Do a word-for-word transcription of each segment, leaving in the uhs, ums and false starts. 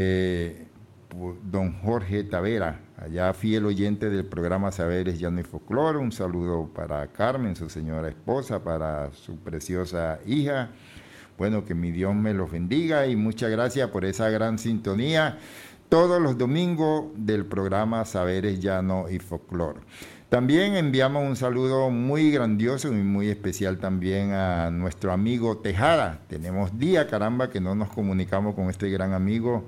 eh, don Jorge Tavera, allá fiel oyente del programa Saberes Llano y Folclore. Un saludo para Carmen, su señora esposa, para su preciosa hija. Bueno, que mi Dios me los bendiga y muchas gracias por esa gran sintonía todos los domingos del programa Saberes Llano y Folclore. También enviamos un saludo muy grandioso y muy especial también a nuestro amigo Tejada. Tenemos día, caramba, que no nos comunicamos con este gran amigo.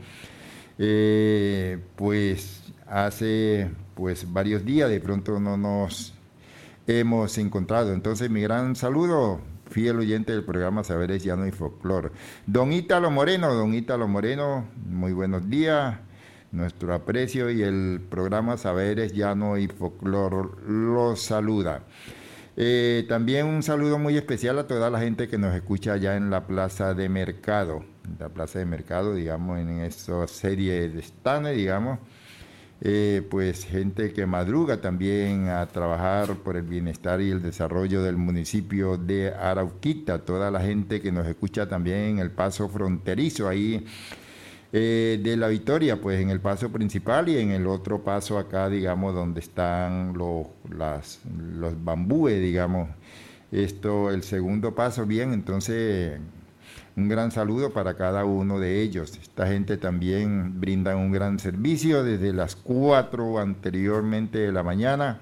Eh, pues hace pues varios días de pronto no nos hemos encontrado. Entonces, mi gran saludo, fiel oyente del programa Saberes Llano y Folclore. Don Ítalo Moreno, don Ítalo Moreno, muy buenos días. Nuestro aprecio y el programa Saberes Llano y Folclore los saluda. Eh, también un saludo muy especial a toda la gente que nos escucha allá en la Plaza de Mercado. La Plaza de Mercado, digamos, en esa serie de stands, digamos. Eh, pues gente que madruga también a trabajar por el bienestar y el desarrollo del municipio de Arauquita. Toda la gente que nos escucha también en el paso fronterizo ahí Eh, de La Victoria, pues en el paso principal y en el otro paso acá, digamos, donde están los, las, los bambúes, digamos. Esto, el segundo paso, bien, entonces un gran saludo para cada uno de ellos. Esta gente también brinda un gran servicio desde las cuatro anteriormente de la mañana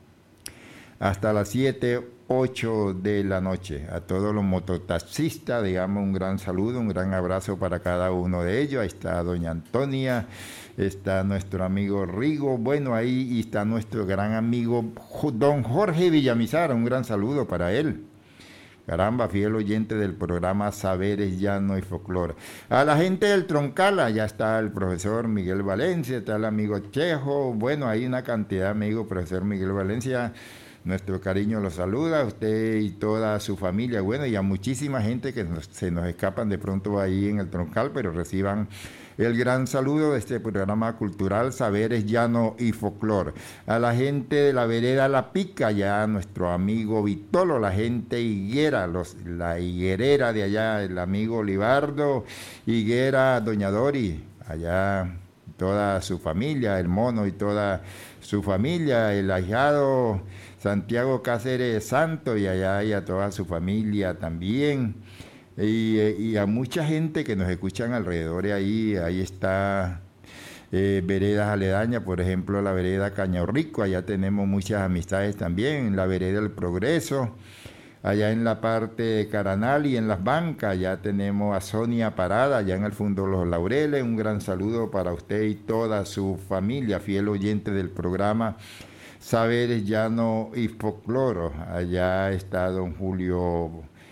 hasta las siete, ocho de la noche. A todos los mototaxistas, digamos, un gran saludo, un gran abrazo para cada uno de ellos. Ahí está doña Antonia, está nuestro amigo Rigo, bueno, ahí está nuestro gran amigo don Jorge Villamizar, un gran saludo para él. Caramba, fiel oyente del programa Saberes Llano y Folclore. A la gente del Troncal, allá está el profesor Miguel Valencia, está el amigo Chejo, bueno, hay una cantidad de amigos, profesor Miguel Valencia. Nuestro cariño los saluda a usted y toda su familia, bueno, y a muchísima gente que nos, se nos escapan de pronto ahí en el Troncal, pero reciban el gran saludo de este programa cultural Saberes Llano y Folclore. A la gente de la vereda La Pica, ya nuestro amigo Vitolo, la gente higuera, los, la higuerera de allá, el amigo Olivardo, Higuera, doña Dori, allá toda su familia, el mono y toda su familia, el ahijado Santiago Cáceres Santo y allá y a toda su familia también. Y, y a mucha gente que nos escuchan alrededor de ahí, ahí está eh, veredas aledañas, por ejemplo la vereda Cañorrico, allá tenemos muchas amistades también, la vereda El Progreso, allá en la parte de Caranal y en Las Bancas, allá tenemos a Sonia Parada, allá en el Fondo Los Laureles, un gran saludo para usted y toda su familia, fiel oyente del programa Saberes Llano y Folclore. Allá está don Julio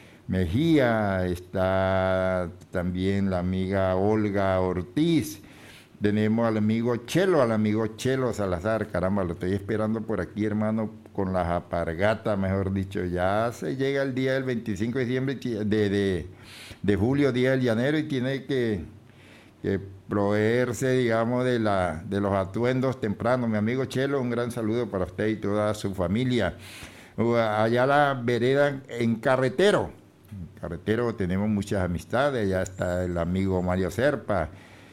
Mejía, está también la amiga Olga Ortiz, tenemos al amigo Chelo, al amigo Chelo Salazar, caramba, lo estoy esperando por aquí, hermano, con las apargatas, mejor dicho, ya se llega el día del veinticinco de diciembre de, de, de julio, día del llanero, y tiene que, que proveerse, digamos, de, la, de los atuendos tempranos. Mi amigo Chelo, un gran saludo para usted y toda su familia. Allá la vereda en Carretero, en Carretero tenemos muchas amistades, allá está el amigo Mario Serpa,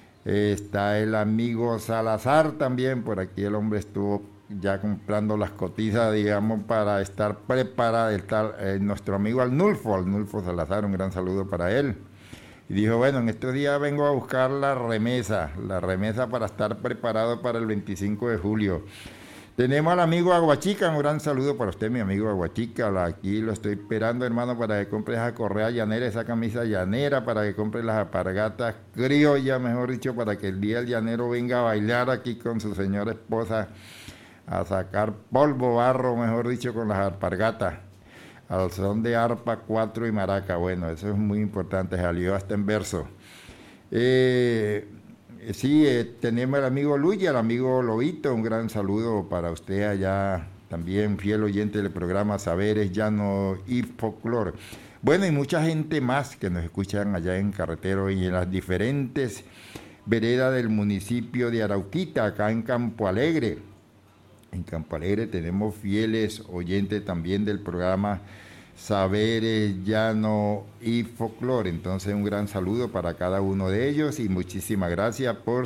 está el amigo Salazar también, por aquí el hombre estuvo ya comprando las cotizas, digamos, para estar preparado, está eh, nuestro amigo Arnulfo, Arnulfo Salazar, un gran saludo para él. Y dijo, bueno, en estos días vengo a buscar la remesa, la remesa para estar preparado para el veinticinco de julio. Tenemos al amigo Aguachica, un gran saludo para usted, mi amigo Aguachica. Aquí lo estoy esperando, hermano, para que compre esa correa llanera, esa camisa llanera, para que compre las alpargatas criollas, mejor dicho, para que el día del llanero venga a bailar aquí con su señora esposa, a sacar polvo, barro, mejor dicho, con las alpargatas. Al son de arpa, cuatro y maraca. Bueno, eso es muy importante, salió hasta en verso. Eh, sí, eh, tenemos al amigo Luis y al amigo Lobito, un gran saludo para usted allá, también fiel oyente del programa Saberes Llano y Folclore. Bueno, y mucha gente más que nos escuchan allá en Carretero y en las diferentes veredas del municipio de Arauquita, acá en Campo Alegre. En Campo Alegre tenemos fieles oyentes también del programa Saberes Llano y Folclore. Entonces un gran saludo para cada uno de ellos y muchísimas gracias por